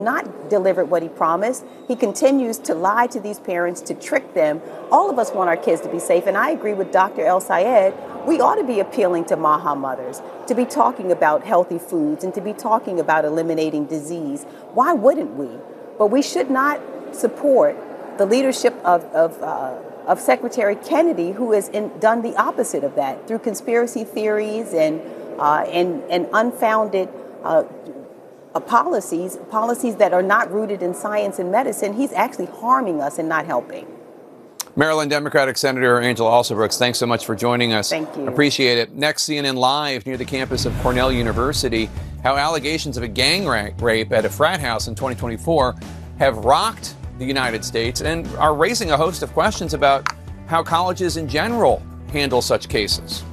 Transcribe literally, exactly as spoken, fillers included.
not delivered what he promised. He continues to lie to these parents, to trick them. All of us want our kids to be safe, and I agree with Doctor El-Sayed. We ought to be appealing to MAHA mothers, to be talking about healthy foods and to be talking about eliminating disease. Why wouldn't we? But we should not support the leadership of, of, uh, of Secretary Kennedy, who has in, done the opposite of that through conspiracy theories and, uh, and, and unfounded uh, Uh, policies, policies that are not rooted in science and medicine. He's actually harming us and not helping. Maryland Democratic Senator Angela Alsobrooks, thanks so much for joining us. Thank you. Appreciate it. Next, C N N Live near the campus of Cornell University, how allegations of a gang rape at a frat house in twenty twenty-four have rocked the United States and are raising a host of questions about how colleges in general handle such cases.